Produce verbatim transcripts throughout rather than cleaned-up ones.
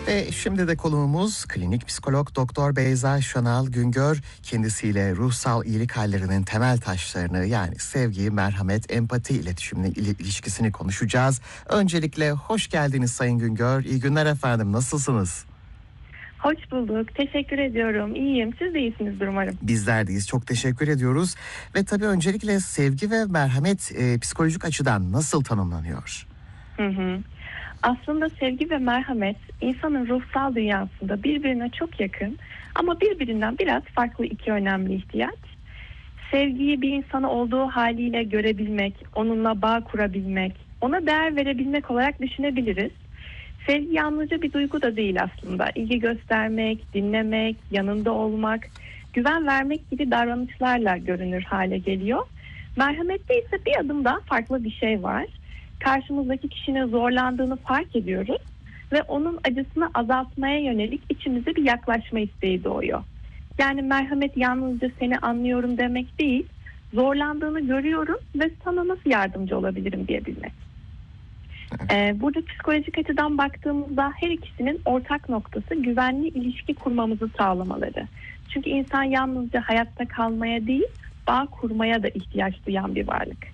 Ve şimdi de konuğumuz klinik psikolog Doktor Beyza Şanal Güngör. Kendisiyle ruhsal iyilik hallerinin temel taşlarını, yani sevgi, merhamet, empati, iletişimle ilişkisini konuşacağız. Öncelikle hoş geldiniz Sayın Güngör. İyi günler efendim. Nasılsınız? Hoş bulduk. Teşekkür ediyorum. İyiyim. Siz de iyisinizdir umarım. Bizler deyiz. Çok teşekkür ediyoruz. Ve tabii öncelikle sevgi ve merhamet e, psikolojik açıdan nasıl tanımlanıyor? Hı hı. Aslında sevgi ve merhamet insanın ruhsal dünyasında birbirine çok yakın ama birbirinden biraz farklı iki önemli ihtiyaç. Sevgiyi bir insanı olduğu haliyle görebilmek, onunla bağ kurabilmek, ona değer verebilmek olarak düşünebiliriz. Sevgi yalnızca bir duygu da değil aslında. İlgi göstermek, dinlemek, yanında olmak, güven vermek gibi davranışlarla görünür hale geliyor. Merhamette ise bir adım daha farklı bir şey var. Karşımızdaki kişinin zorlandığını fark ediyoruz ve onun acısını azaltmaya yönelik içimizde bir yaklaşma isteği doğuyor. Yani merhamet yalnızca seni anlıyorum demek değil, zorlandığını görüyorum ve sana nasıl yardımcı olabilirim diyebilmek. Ee, burada psikolojik açıdan baktığımızda her ikisinin ortak noktası güvenli ilişki kurmamızı sağlamaları. Çünkü insan yalnızca hayatta kalmaya değil, bağ kurmaya da ihtiyaç duyan bir varlık.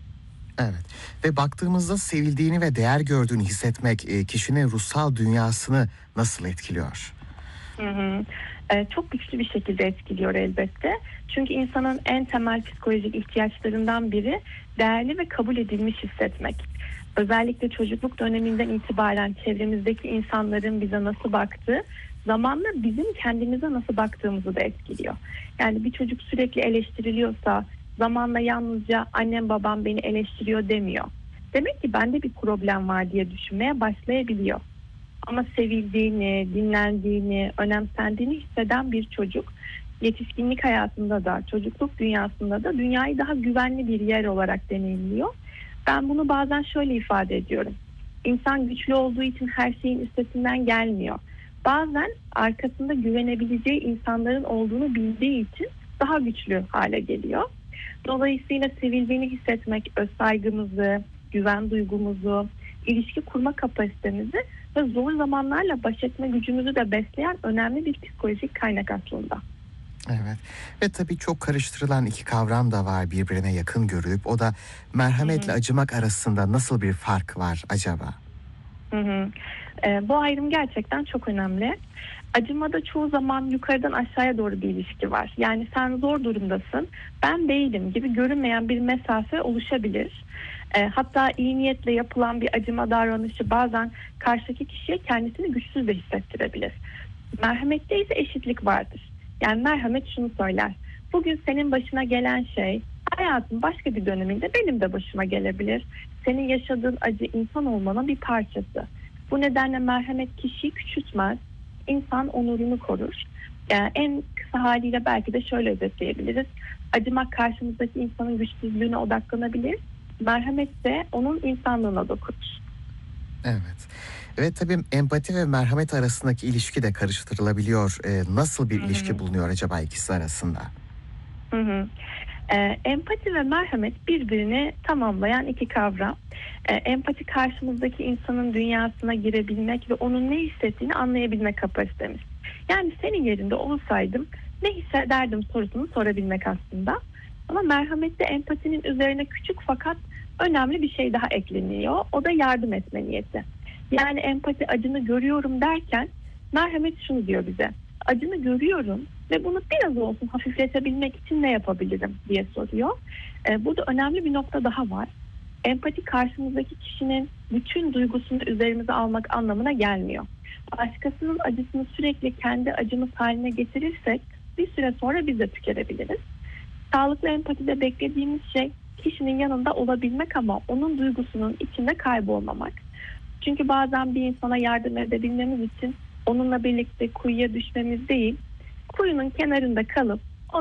Evet. Ve baktığımızda sevildiğini ve değer gördüğünü hissetmek e, kişinin ruhsal dünyasını nasıl etkiliyor? Hı hı. Ee, çok güçlü bir şekilde etkiliyor elbette. Çünkü insanın en temel psikolojik ihtiyaçlarından biri değerli ve kabul edilmiş hissetmek. Özellikle çocukluk döneminden itibaren çevremizdeki insanların bize nasıl baktığı, zamanla bizim kendimize nasıl baktığımızı da etkiliyor. Yani bir çocuk sürekli eleştiriliyorsa, zamanla yalnızca annem babam beni eleştiriyor demiyor. Demek ki bende bir problem var diye düşünmeye başlayabiliyor. Ama sevildiğini, dinlendiğini, önemsendiğini hisseden bir çocuk yetişkinlik hayatında da, çocukluk dünyasında da dünyayı daha güvenli bir yer olarak deneyimliyor. Ben bunu bazen şöyle ifade ediyorum. İnsan güçlü olduğu için her şeyin üstesinden gelmiyor. Bazen arkasında güvenebileceği insanların olduğunu bildiği için daha güçlü hale geliyor. Dolayısıyla sevildiğini hissetmek, özsaygımızı, güven duygumuzu, ilişki kurma kapasitemizi ve zor zamanlarla baş etme gücümüzü de besleyen önemli bir psikolojik kaynak aslında. Evet. Ve tabii çok karıştırılan iki kavram da var birbirine yakın görülüp, o da merhametle acımak arasında nasıl bir fark var acaba? Hı hı. E, bu ayrım gerçekten çok önemli. Acımada çoğu zaman yukarıdan aşağıya doğru bir ilişki var. Yani sen zor durumdasın, ben değilim gibi görünmeyen bir mesafe oluşabilir. E, hatta iyi niyetle yapılan bir acıma davranışı bazen karşıdaki kişiye kendisini güçsüz de hissettirebilir. Merhamette ise eşitlik vardır. Yani merhamet şunu söyler: bugün senin başına gelen şey hayatın başka bir döneminde benim de başıma gelebilir. Senin yaşadığın acı insan olmanın bir parçası. Bu nedenle merhamet kişiyi küçültmez, insan onurunu korur. Yani en kısa haliyle belki de şöyle özetleyebiliriz: acımak karşımızdaki insanın güçsüzlüğüne odaklanabilir, merhamet de onun insanlığına dokunur. Evet. Evet, tabii empati ve merhamet arasındaki ilişki de karıştırılabiliyor. Ee, nasıl bir Hı ilişki hı. bulunuyor acaba ikisi arasında? Hı hı. Ee, empati ve merhamet birbirini tamamlayan iki kavram. Ee, empati karşımızdaki insanın dünyasına girebilmek ve onun ne hissettiğini anlayabilmek kapasitemiz. Yani senin yerinde olsaydım ne hissederdim sorusunu sorabilmek aslında. Ama merhamette empatinin üzerine küçük fakat önemli bir şey daha ekleniyor. O da yardım etme niyeti. Yani empati acını görüyorum derken merhamet şunu diyor bize: acını görüyorum ve bunu biraz olsun hafifletebilmek için ne yapabilirim diye soruyor. Ee, burada önemli bir nokta daha var. Empati karşımızdaki kişinin bütün duygusunu üzerimize almak anlamına gelmiyor. Başkasının acısını sürekli kendi acımız haline getirirsek bir süre sonra biz de tüketebiliriz. Sağlıklı empatide beklediğimiz şey kişinin yanında olabilmek ama onun duygusunun içinde kaybolmamak. Çünkü bazen bir insana yardım edebilmemiz için onunla birlikte kuyuya düşmemiz değil, kuyunun kenarında kalıp